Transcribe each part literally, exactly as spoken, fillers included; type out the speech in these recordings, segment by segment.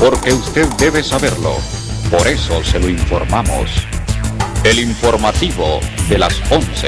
porque usted debe saberlo. Por eso se lo informamos. El informativo de las once.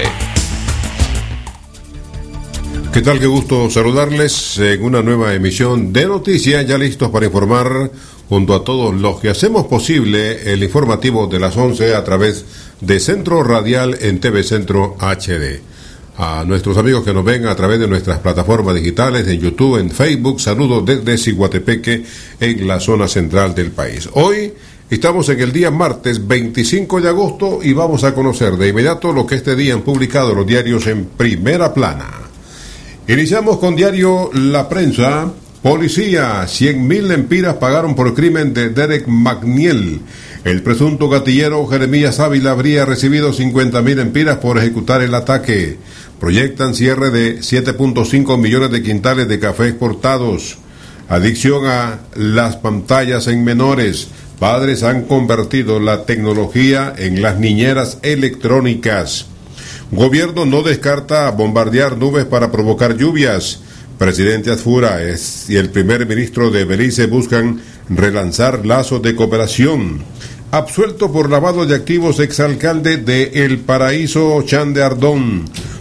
¿Qué tal? Qué gusto saludarles en una nueva emisión de noticias, ya listos para informar junto a todos los que hacemos posible el informativo de las once a través de Centro Radial en T V Centro H D. A nuestros amigos que nos ven a través de nuestras plataformas digitales, en YouTube, en Facebook, saludos desde Ciguatepeque, en la zona central del país. Hoy estamos en el día martes veinticinco de agosto y vamos a conocer de inmediato lo que este día han publicado los diarios en primera plana. Iniciamos con diario La Prensa. Policía, cien mil lempiras pagaron por crimen de Derek McNeil. El presunto gatillero Jeremías Ávila habría recibido cincuenta mil lempiras por ejecutar el ataque. Proyectan cierre de siete punto cinco millones de quintales de café exportados. Adicción a las pantallas en menores. Padres han convertido la tecnología en las niñeras electrónicas. Gobierno no descarta bombardear nubes para provocar lluvias. Presidente Azfura es, y el primer ministro de Belice buscan relanzar lazos de cooperación. Absuelto por lavado de activos exalcalde de El Paraíso, Chan de Ardón.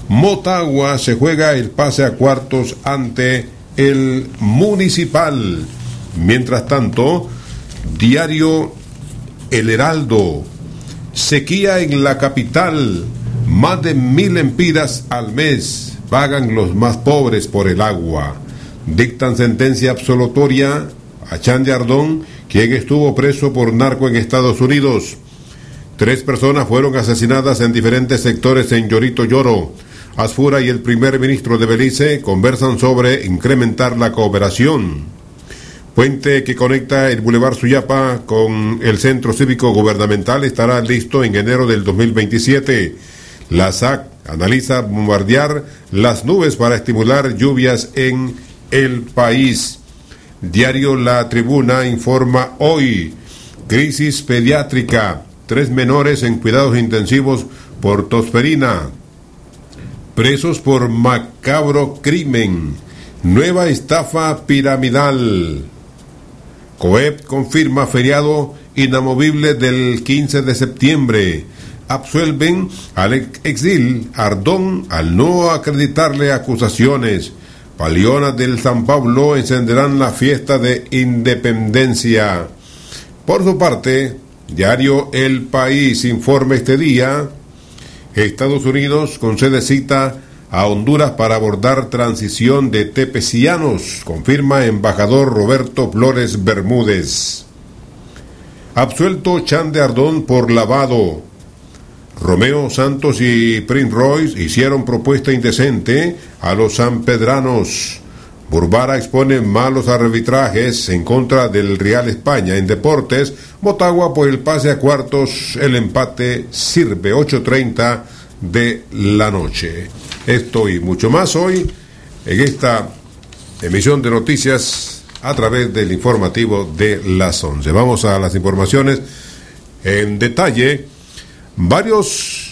Motagua se juega el pase a cuartos ante el Municipal. Mientras tanto, diario El Heraldo. Sequía en la capital. Más de mil lempiras al mes pagan los más pobres por el agua. Dictan sentencia absolutoria a Chan de Ardón, quien estuvo preso por narco en Estados Unidos. Tres personas fueron asesinadas en diferentes sectores en Yorito Lloro. Azfura y el primer ministro de Belice conversan sobre incrementar la cooperación. Puente que conecta el Boulevard Suyapa con el Centro Cívico Gubernamental estará listo en enero del dos mil veintisiete. La S A C analiza bombardear las nubes para estimular lluvias en el país. Diario La Tribuna informa hoy. Crisis pediátrica. Tres menores en cuidados intensivos por tosferina. Presos por macabro crimen. Nueva estafa piramidal. COEP confirma feriado inamovible del quince de septiembre. Absuelven al exil Ardón al no acreditarle acusaciones. Palionas del San Pablo encenderán la fiesta de independencia. Por su parte, diario El País informa este día: Estados Unidos concede cita a Honduras para abordar transición de tepecianos, confirma embajador Roberto Flores Bermúdez. Absuelto Chan de Ardón por lavado. Romeo Santos y Prince Royce hicieron propuesta indecente a los sanpedranos. Burbara expone malos arbitrajes en contra del Real España. En deportes, Motagua por el pase a cuartos, el empate sirve. Ocho treinta de la noche. Esto y mucho más hoy en esta emisión de noticias a través del informativo de las once. Vamos a las informaciones en detalle. Varios